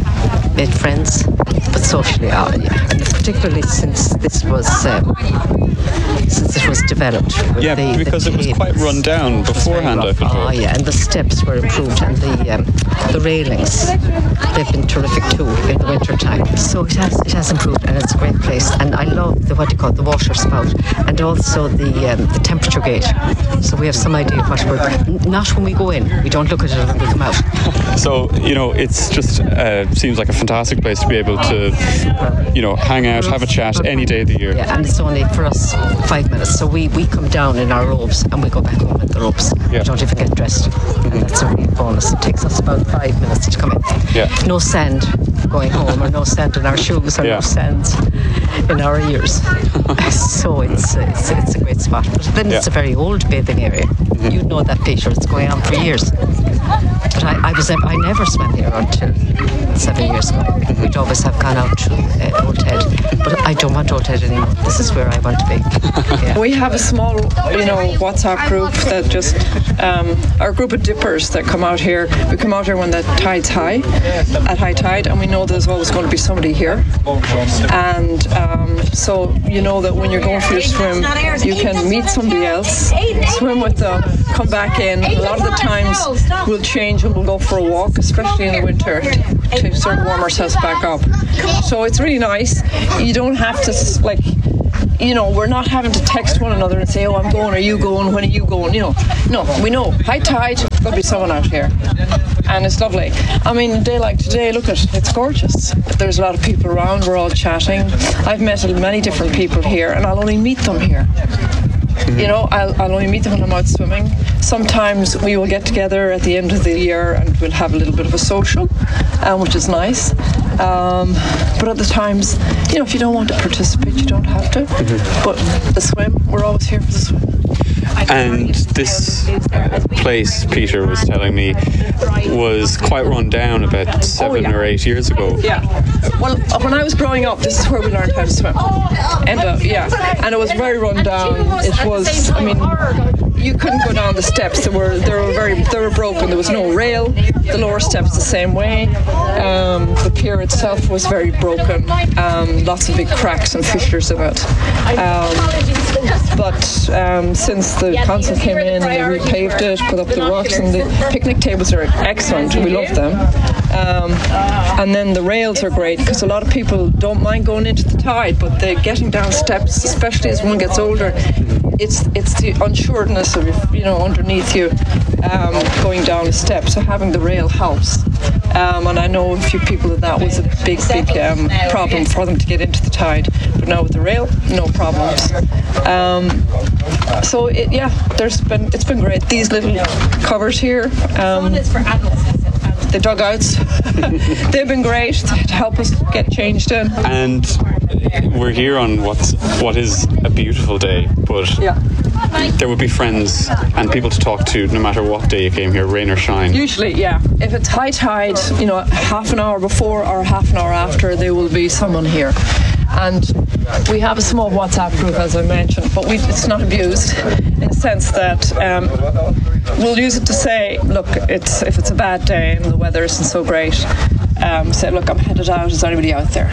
made friends, but socially, oh, yeah. And particularly since this was, um, since it was developed. Yeah, the, because the it was quite run down beforehand, I thought. Oh, yeah, and the steps were improved, and the um, the railings, they've been terrific too in the winter time. So it has it has improved, and it's a great place. And I love the what you call the water spout, and also the um, the temperature gauge. So we have some idea what we're not when we go in. We don't look at it when we come out. So you know, it's just uh, seems like a fantastic place to be able to, you know, hang out, have a chat any day of the year. Yeah, and it's only for us five five minutes. So we, we come down in our robes and we go back home with the robes. Yeah. We don't even get dressed. And that's a real bonus. It takes us about five minutes to come in. Yeah. No sand going home, or no sand in our shoes, or Yeah. no sand in our ears. So it's, it's it's a great spot. But then it's Yeah. a very old bathing area. Mm-hmm. You know that, Peter. It's going on for years. But I, I was I never swam here until seven years ago. Mm-hmm. We'd always have gone out to uh, Old Head, but I don't want Old Head anymore. This is where I want to be. Yeah. We have a small, you know, WhatsApp group that just um, our group of dippers that come out here. We come out here when the tide's high, at high tide, and we know there's always going to be somebody here. And um, so you know that when you're going for your swim, you can meet somebody else, swim with them, come back in. A lot of the times we'll change and we'll go for a walk, especially in the winter, to, to sort of warm ourselves back up. So it's really nice. You don't have to, like, you know, we're not having to text one another and say, oh, I'm going, are you going, when are you going, you know. No, we know, high tide, there's got to be someone out here. And it's lovely. I mean, a day like today, look at it, it's gorgeous. There's a lot of people around, we're all chatting. I've met many different people here, and I'll only meet them here. You know, I'll, I'll only meet them when I'm out swimming. Sometimes we will get together at the end of the year and we'll have a little bit of a social, um, which is nice. Um, but other times, you know, if you don't want to participate, you don't have to. Mm-hmm. But the swim, we're always here for the swim. And this place, Peter was telling me, was quite run down about seven oh, yeah. or eight years ago. Yeah. Well, when I was growing up, this is where we learned how to swim. And uh, yeah, and it was very run down. It was, I mean, you couldn't go down the steps. They were they were very they were broken. There was no rail. The lower steps the same way. Um, the pier itself was very broken. Um, lots of big cracks and fissures in it. Um, but um, since the council came in and they repaved it, put up the rocks, and the picnic tables are excellent. We love them. Um, and then the rails are great because a lot of people don't mind going into the tide, but they're getting down steps, especially as one gets older. It's it's the unsuredness of, you know, underneath you um, going down a step. So having the rail helps. Um, and I know a few people that that was a big, big um, problem for them to get into the tide. But now with the rail, no problems. Um, so it, yeah, there's been it's been great. These little covers here. Um, the dugouts, they've been great to help us get changed in. And we're here on what's what is a beautiful day, but yeah. there would be friends and people to talk to no matter what day you came here, rain or shine. Usually, yeah. If it's high tide, you know, half an hour before or half an hour after, there will be someone here. And we have a small WhatsApp group, as I mentioned, but we, it's not abused in the sense that um, we'll use it to say, look, it's if it's a bad day and the weather isn't so great, um, say, look, I'm headed out. Is anybody out there?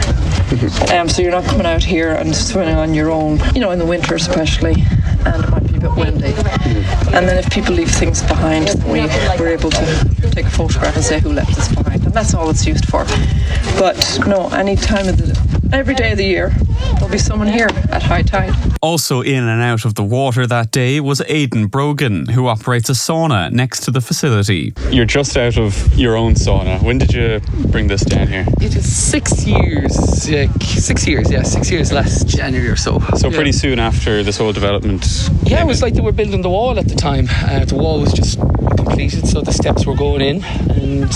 Um, so you're not coming out here and swimming on your own, you know, in the winter especially, and it might be a bit windy. And then if people leave things behind, then we, we're able to take a photograph and say who left this behind. And that's all it's used for. But no, any time of the every day of the year, there'll be someone here at high tide. Also in and out of the water that day was Aidan Brogan, who operates a sauna next to the facility. You're just out of your own sauna. When did you bring this down here? It is six years. Yeah, six years, yeah, six years last January or so. So yeah. pretty soon after this whole development? Yeah, it was like they were building the wall at the time. Uh, the wall was just completed, so the steps were going in, and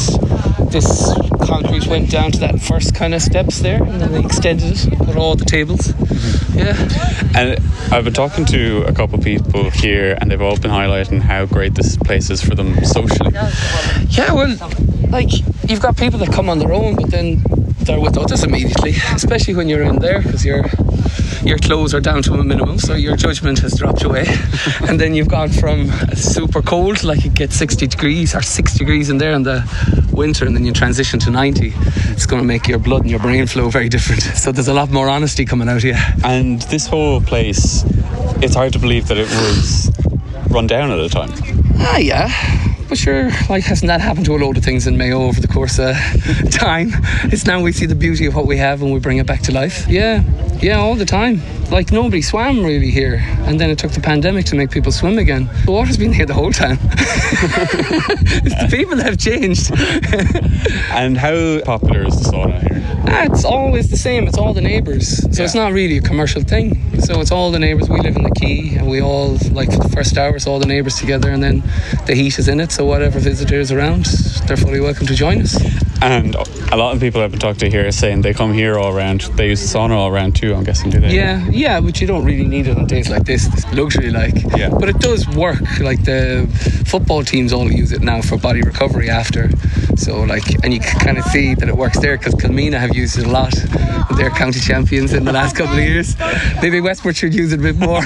this concrete went down to that first kind of steps there, and then they extended it, put all the tables. Mm-hmm. Yeah. And I've been talking to a couple of people here, and they've all been highlighting how great this place is for them socially. Yeah, well, like, you've got people that come on their own, but then they're with others immediately, especially when you're in there, because your your clothes are down to a minimum, so your judgment has dropped away. And then you've gone from super cold, like it gets sixty degrees or six degrees in there in the winter, and then you transition to ninety. It's going to make your blood and your brain flow very different. So there's a lot more honesty coming out here. And this whole place, it's hard to believe that it was run down at a time. Ah, yeah. But sure, like, hasn't that happened to a load of things in Mayo over the course of time? It's now we see the beauty of what we have and we bring it back to life. Yeah, yeah, all the time. like nobody swam really here, and then it took the pandemic to make people swim again. The water's been here the whole time. It's the people that have changed. And how popular is the sauna here? Ah, it's always the same. It's all the neighbours, so yeah. It's not really a commercial thing. So it's all the neighbours. We live in the quay, and we all, like, for the first hour, it's all the neighbours together, and then the heat is in it, so whatever visitors around, they're fully welcome to join us. And a lot of people I've been talking to here are saying they come here all round. They use the sauna all round too, I'm guessing, do they? Yeah, yeah, but you don't really need it on days like this. It's luxury, like. Yeah. But it does work. Like, the football teams all use it now for body recovery after. So, like, and you can kind of see that it works there because Kilmena have used it a lot. They're county champions in the last couple of years. Maybe Westport should use it a bit more.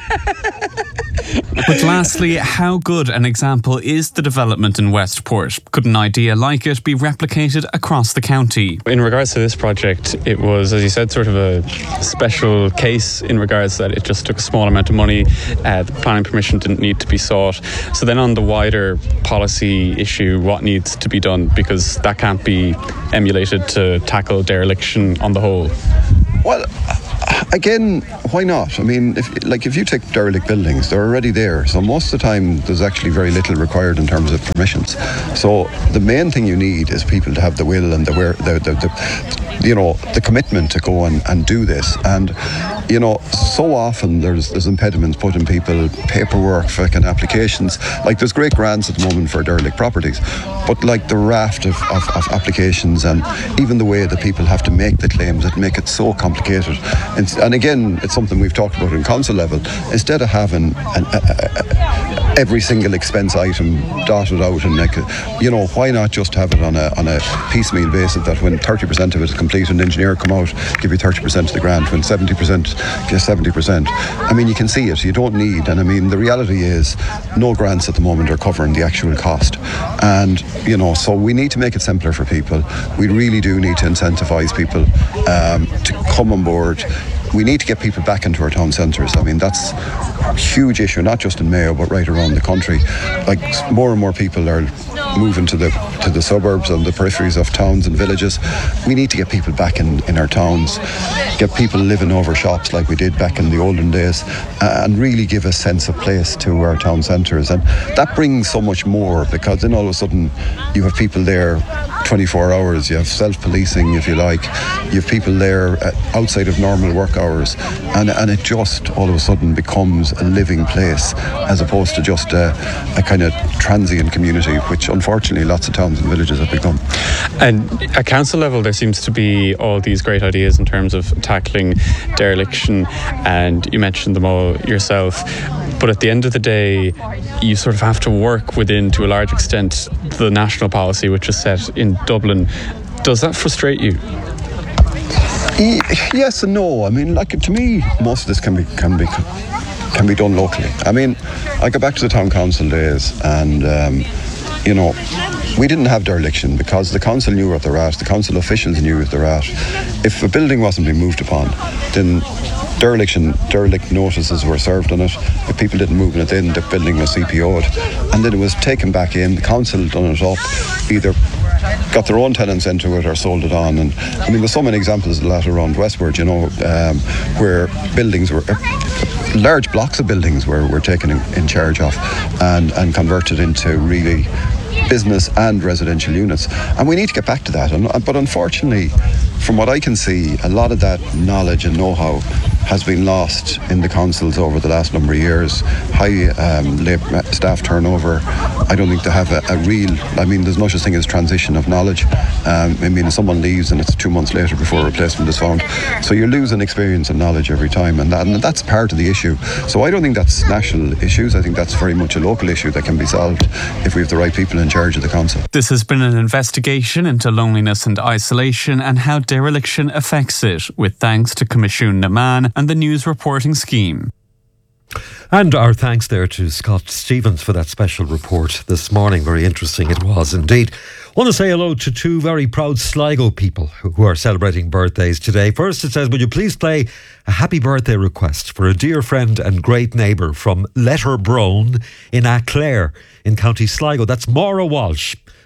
But lastly, how good an example is the development in Westport? Could an idea like it be replicated across the county? In regards to this project, it was, as you said, sort of a special case in regards that it just took a small amount of money. Uh, the planning permission didn't need to be sought. So then on the wider policy issue, what needs to be done? Because that can't be emulated to tackle dereliction on the whole. Well, again, why not? I mean, if, like if you take derelict buildings, they're already there. So most of the time, there's actually very little required in terms of permissions. So the main thing you need is people to have the will and the, the, the, the you know, the commitment to go and, and do this. And, you know, so often there's there's impediments put in people, paperwork, fucking applications. Like, there's great grants at the moment for derelict properties, but like the raft of, of, of applications and even the way that people have to make the claims, that make it so complicated. And, and again, it's something we've talked about in council level. Instead of having an, a, a, a, every single expense item dotted out, and like, you know, why not just have it on a on a piecemeal basis, that when thirty percent of it is complete, an engineer come out, give you thirty percent of the grant, when seventy percent, give seventy percent. I mean, you can see it, you don't need, and I mean, the reality is no grants at the moment are covering the actual cost. And, you know, so we need to make it simpler for people. We really do need to incentivise people um, to come on board. We need to get people back into our town centres. I mean, that's a huge issue, not just in Mayo, but right around the country. Like, more and more people are moving to the to the suburbs and the peripheries of towns and villages. We need to get people back in, in our towns, get people living over shops like we did back in the olden days, and really give a sense of place to our town centres. And that brings so much more, because then all of a sudden you have people there twenty-four hours, you have self-policing, if you like, you have people there outside of normal work hours, and, and it just all of a sudden becomes a living place, as opposed to just a, a kind of transient community, which unfortunately lots of towns and villages have become. And at council level, there seems to be all these great ideas in terms of tackling dereliction, and you mentioned them all yourself. But at the end of the day, you sort of have to work within, to a large extent, the national policy which is set in Dublin. Does that frustrate you? Yes and no. I mean, like, to me, most of this can be can be can be done locally. I mean, I go back to the town council days, and um, you know, we didn't have dereliction because the council knew what they're at, the council officials knew what they're at. If a building wasn't being moved upon, then dereliction, derelict notices were served on it. If people didn't move it in, the building was C P O'd, and then it was taken back in. The council done it up, either got their own tenants into it or sold it on. And I mean, there's so many examples of that around Westward, you know, um, where buildings were, uh, large blocks of buildings were, were taken in, in charge of and, and converted into really business and residential units. And we need to get back to that. And, but unfortunately, from what I can see, a lot of that knowledge and know-how has been lost in the councils over the last number of years. High um, labour staff turnover. I don't think they have a, a real, I mean, there's no such thing as transition of knowledge. Um, I mean, if someone leaves and it's two months later before a replacement is found. So you're losing experience and knowledge every time, and, that, and that's part of the issue. So I don't think that's national issues. I think that's very much a local issue that can be solved if we have the right people in charge of the council. This has been an investigation into loneliness and isolation and how dereliction affects it, with thanks to Comisiún na Meán and the News Reporting Scheme. And our thanks there to Scott Stevens for that special report this morning. Very interesting it was indeed. I want to say hello to two very proud Sligo people who are celebrating birthdays today. First, it says, would you please play a happy birthday request for a dear friend and great neighbour from Letterbrone in Aclair in County Sligo. That's Maura Walsh,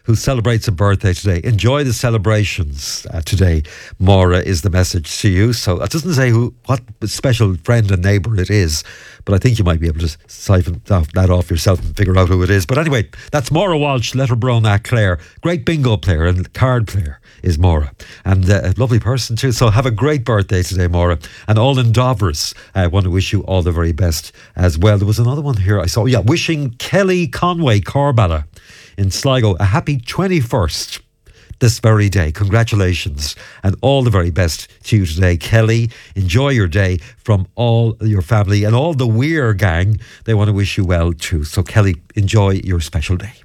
who celebrates a birthday today. Enjoy the celebrations uh, today, Maura, is the message to you. So it doesn't say who, what special friend and neighbour it is, but I think you might be able to siphon that off yourself and figure out who it is. But anyway, that's Maura Walsh, Letterbrona Clare. Great bingo player and card player is Maura. And uh, a lovely person too. So have a great birthday today, Maura. And all in Dovers, I want to wish you all the very best as well. There was another one here I saw. Yeah, wishing Kelly Conway Corballa in Sligo a happy twenty-first this very day. Congratulations and all the very best to you today, Kelly. Enjoy your day from all your family and all the Weir gang. They want to wish you well too. So Kelly, enjoy your special day.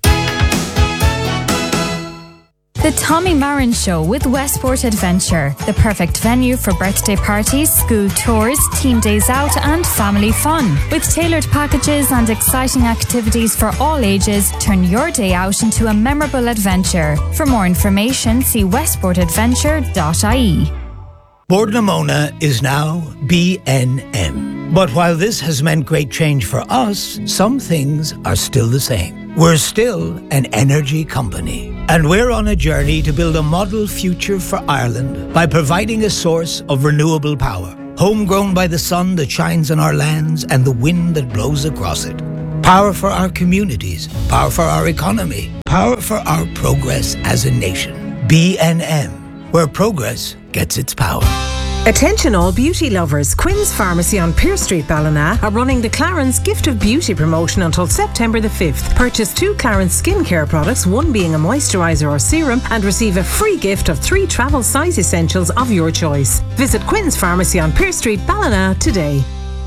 The Tommy Marin Show with Westport Adventure, the perfect venue for birthday parties, school tours, team days out and family fun. With tailored packages and exciting activities for all ages, turn your day out into a memorable adventure. For more information, see westport adventure dot I E. Bord na Móna is now B N M. But while this has meant great change for us, some things are still the same. We're still an energy company, and we're on a journey to build a model future for Ireland by providing a source of renewable power, homegrown by the sun that shines on our lands and the wind that blows across it. Power for our communities, power for our economy, power for our progress as a nation. B N M, where progress gets its power. Attention all beauty lovers, Quinn's Pharmacy on Pearse Street, Ballina are running the Clarence Gift of Beauty promotion until September the fifth. Purchase two Clarence skincare products, one being a moisturiser or serum, and receive a free gift of three travel size essentials of your choice. Visit Quinn's Pharmacy on Pearse Street, Ballina today.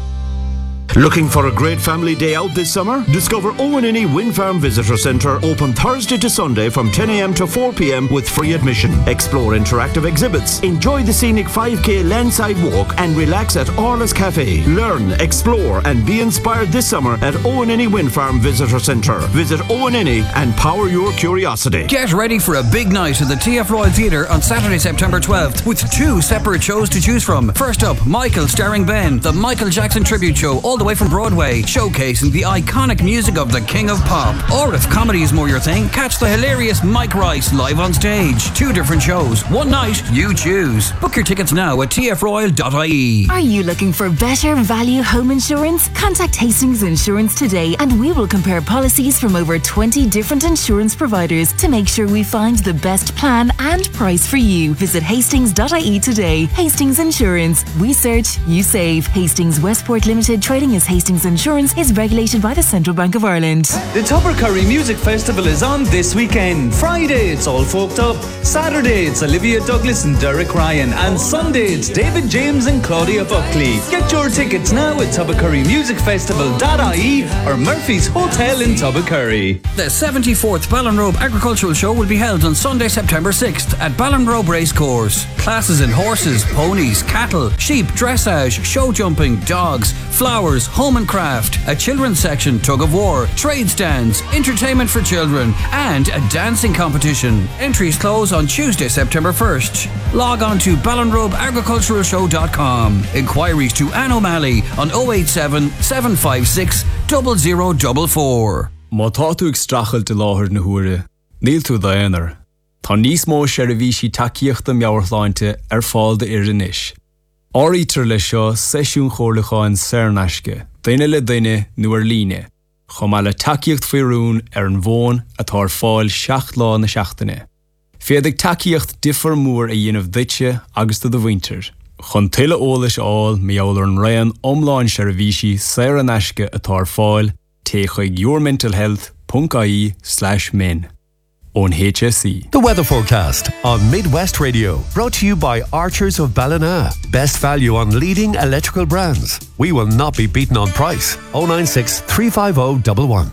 Looking for a great family day out this summer? Discover Owen Inny Wind Farm Visitor Centre, open Thursday to Sunday from ten a m to four p m with free admission. Explore interactive exhibits, enjoy the scenic five k landside walk and relax at Orla's Cafe. Learn, explore and be inspired this summer at Owen Inny Wind Farm Visitor Centre. Visit Owen Inny and power your curiosity. Get ready for a big night at the T F Royal Theatre on Saturday, September twelfth with two separate shows to choose from. First up, Michael starring Ben, the Michael Jackson tribute show all the way from Broadway, showcasing the iconic music of the King of Pop. Or if comedy is more your thing, catch the hilarious Mike Rice live on stage. Two different shows, one night, you choose. Book your tickets now at t f royal dot I E. Are you looking for better value home insurance? Contact Hastings Insurance today and we will compare policies from over twenty different insurance providers to make sure we find the best plan and price for you. Visit hastings dot I E today. Hastings Insurance. We search, you save. Hastings Westport Limited, trading as Hastings Insurance, is regulated by the Central Bank of Ireland. The Tubbercurry Music Festival is on this weekend. Friday, it's All Folked Up. Saturday, it's Olivia Douglas and Derek Ryan. And Sunday, it's David James and Claudia Buckley. Get your tickets now at tubbercurry music festival dot I E or Murphy's Hotel in Tubbercurry. The seventy-fourth Ballinrobe Agricultural Show will be held on Sunday, September sixth at Ballinrobe Racecourse. Classes in horses, ponies, cattle, sheep, dressage, show jumping, dogs, flowers, home and craft, a children's section, tug of war, trade stands, entertainment for children, and a dancing competition. Entries close on Tuesday, September first. Log on to ballinrobe agricultural show dot com. Inquiries to Anne O'Malley on oh eight seven, seven five six, zero zero four four. Má tá tú ag strachailt de láthair na huaire, níl tú d'aonar. Tá níos mó seirbhísí takeíochta meabhartháinte ar fáil de ar inis. Áirítear le seo seisiún chomhlacháin saornaisce, daine le daine nó ar líne, chomh le takeíocht faoirún ar an bhón atá ar fáil seacht lá na seachtaine. Féadigh takeíocht difar mór a dhéanamh duite agus do bhaintear. Chun tuile eolais áil meabhair an raon omláin seirbhísí saornaisce atá ar fáil té chuig your mental health dot I E slash men. On H S E. The weather forecast on Midwest Radio, brought to you by Archers of Ballina. Best value on leading electrical brands. We will not be beaten on price. oh nine six, three five oh, one one.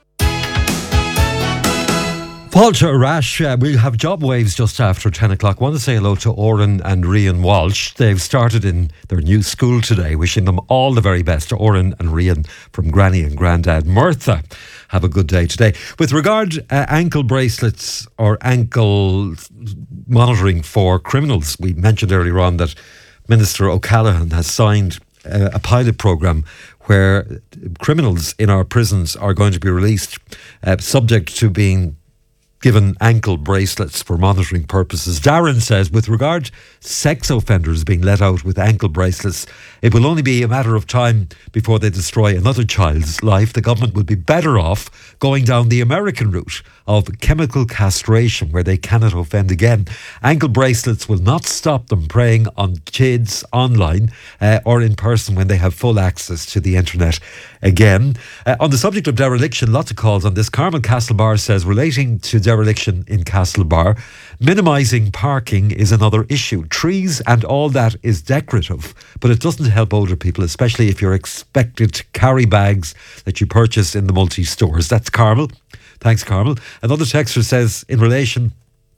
Fáilte Rash, uh, we'll have job waves just after ten o'clock. I want to say hello to Oren and Rian Walsh. They've started in their new school today. Wishing them all the very best. Oren and Rian from Granny and Grandad. Mirtha, have a good day today. With regard uh, ankle bracelets or ankle monitoring for criminals, we mentioned earlier on that Minister O'Callaghan has signed uh, a pilot programme where criminals in our prisons are going to be released uh, subject to being given ankle bracelets for monitoring purposes. Darren says, with regard sex offenders being let out with ankle bracelets, it will only be a matter of time before they destroy another child's life. The government would be better off going down the American route of chemical castration, where they cannot offend again. Ankle bracelets will not stop them preying on kids online uh, or in person when they have full access to the internet again. Uh, on the subject of dereliction, lots of calls on this. Carmel Castlebar says, relating to dereliction in Castlebar, minimising parking is another issue. Trees and all that is decorative, but it doesn't help older people, especially if you're expected to carry bags that you purchase in the multi-stores. That's Carmel. Thanks, Carmel. Another texter says, in relation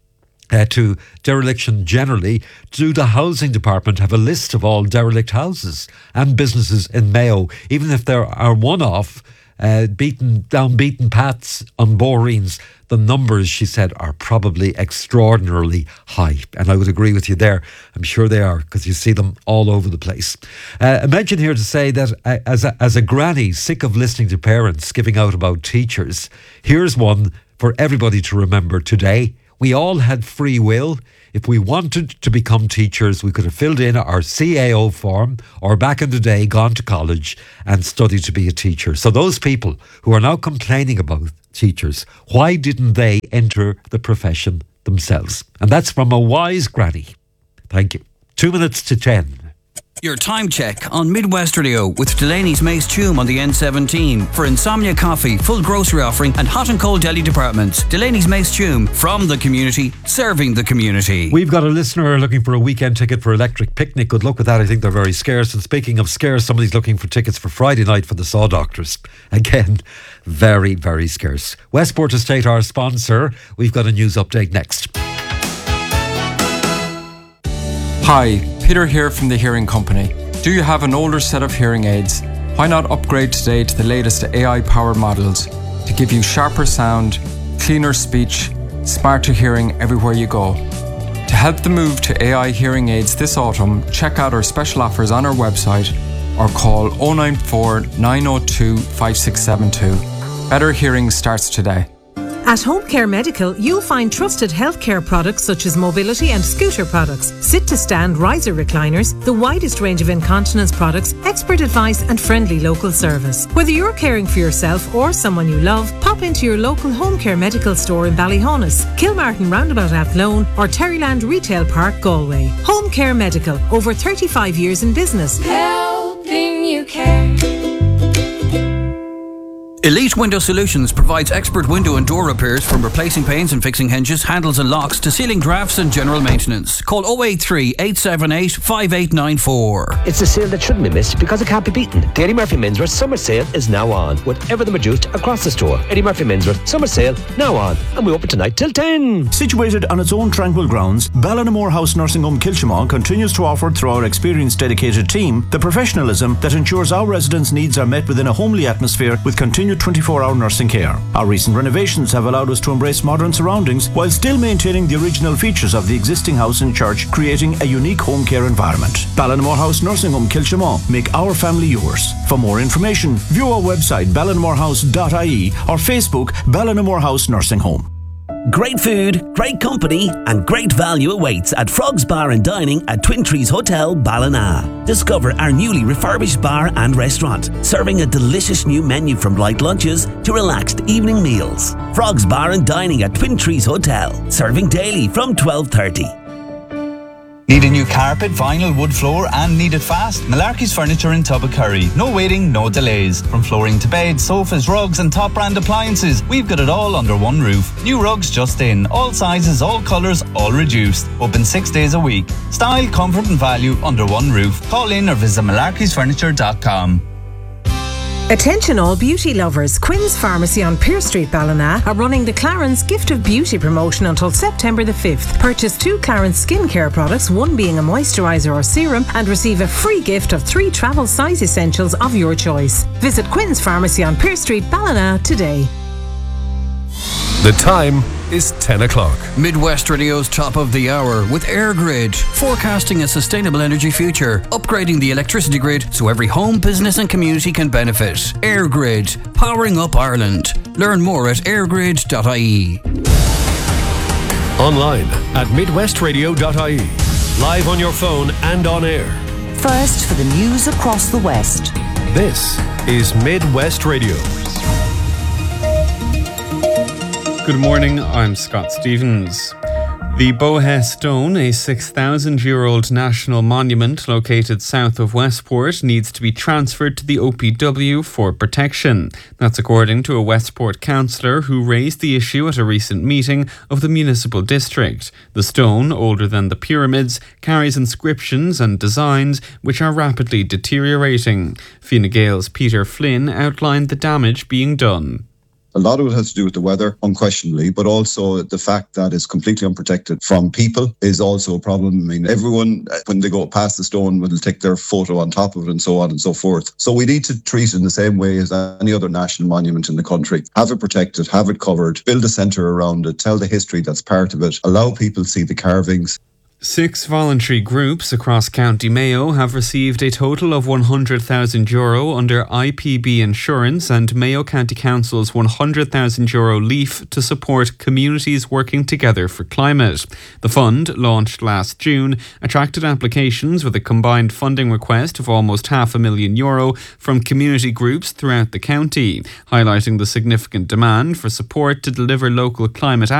Uh, to dereliction generally, do the housing department have a list of all derelict houses and businesses in Mayo, even if there are one-off uh, beaten down beaten paths on Boreens? The numbers, she said, are probably extraordinarily high, and I would agree with you there. I'm sure they are, because you see them all over the place. Uh, I mention here to say that uh, as a, as a granny sick of listening to parents giving out about teachers, here's one for everybody to remember today. We all had free will. If we wanted to become teachers, we could have filled in our C A O form, or back in the day, gone to college and studied to be a teacher. So those people who are now complaining about teachers, why didn't they enter the profession themselves? And that's from a wise granny. Thank you. Two minutes to ten. Your time check on Midwest Radio with Delaney's Mace Tomb on the N seventeen for Insomnia Coffee, full grocery offering and hot and cold deli departments. Delaney's Mace Tomb, from the community, serving the community. We've got a listener looking for a weekend ticket for Electric Picnic. Good luck with that. I think they're very scarce. And speaking of scarce, somebody's looking for tickets for Friday night for the Saw Doctors. Again, very, very scarce. Westport Estate, our sponsor. We've got a news update next. Hi, Peter here from the Hearing Company. Do you have an older set of hearing aids? Why not upgrade today to the latest A I-powered models to give you sharper sound, cleaner speech, smarter hearing everywhere you go? To help the move to A I hearing aids this autumn, check out our special offers on our website or call oh nine four, nine oh two, five six seven two. Better hearing starts today. At Home Care Medical, you'll find trusted healthcare products such as mobility and scooter products, sit-to-stand riser recliners, the widest range of incontinence products, expert advice and friendly local service. Whether you're caring for yourself or someone you love, pop into your local Home Care Medical store in Ballyhonus, Kilmartin Roundabout Athlone or Terryland Retail Park, Galway. Home Care Medical, over thirty-five years in business. Helping you care. Elite Window Solutions provides expert window and door repairs, from replacing panes and fixing hinges, handles and locks to sealing drafts and general maintenance. Call oh eight three, eight seven eight, five eight nine four. It's a sale that shouldn't be missed because it can't be beaten. The Eddie Murphy Menswear Summer Sale is now on, with everything reduced across the store. Eddie Murphy Menswear Summer Sale now on, and we open tonight till ten. Situated on its own tranquil grounds, Ballinamore House Nursing Home Kilchimon continues to offer, through our experienced dedicated team, the professionalism that ensures our residents' needs are met within a homely atmosphere with continued twenty-four hour nursing care. Our recent renovations have allowed us to embrace modern surroundings while still maintaining the original features of the existing house and church, creating a unique home care environment. Ballinamore House Nursing Home Kilchimon. Make our family yours. For more information, view our website ballinamore house dot I E or Facebook Ballinamore House Nursing Home. Great food, great company and great value awaits at Frogs Bar and Dining at Twin Trees Hotel, Ballina. Discover our newly refurbished bar and restaurant, serving a delicious new menu from light lunches to relaxed evening meals. Frogs Bar and Dining at Twin Trees Hotel, serving daily from twelve thirty. Need a new carpet, vinyl, wood floor and need it fast? Malarkey's Furniture in Tubbercurry. No waiting, no delays. From flooring to beds, sofas, rugs and top brand appliances, we've got it all under one roof. New rugs just in. All sizes, all colours, all reduced. Open six days a week. Style, comfort and value under one roof. Call in or visit malarkeys furniture dot com. Attention all beauty lovers, Quinn's Pharmacy on Pier Street, Ballina are running the Clarence Gift of Beauty promotion until September the fifth. Purchase two Clarence skincare products, one being a moisturiser or serum, and receive a free gift of three travel size essentials of your choice. Visit Quinn's Pharmacy on Pier Street, Ballina today. The time is ten o'clock. Midwest Radio's top of the hour with AirGrid, forecasting a sustainable energy future, upgrading the electricity grid so every home, business and community can benefit. AirGrid, powering up Ireland. Learn more at airgrid dot I E. Online at midwest radio dot I E. Live on your phone and on air. First for the news across the West. This is Midwest Radio. Good morning, I'm Scott Stevens. The Bohe Stone, a six thousand year old national monument located south of Westport, needs to be transferred to the O P W for protection. That's according to a Westport councillor who raised the issue at a recent meeting of the municipal district. The stone, older than the pyramids, carries inscriptions and designs which are rapidly deteriorating. Fine Gael's Peter Flynn outlined the damage being done. A lot of it has to do with the weather, unquestionably, but also the fact that it's completely unprotected from people is also a problem. I mean, everyone, when they go past the stone, will take their photo on top of it and so on and so forth. So we need to treat it in the same way as any other national monument in the country. Have it protected, have it covered, build a centre around it, tell the history that's part of it, allow people to see the carvings. Six voluntary groups across County Mayo have received a total of one hundred thousand euro under I P B insurance and Mayo County Council's one hundred thousand euro leaf to support communities working together for climate. The fund, launched last June, attracted applications with a combined funding request of almost half a million euro from community groups throughout the county, highlighting the significant demand for support to deliver local climate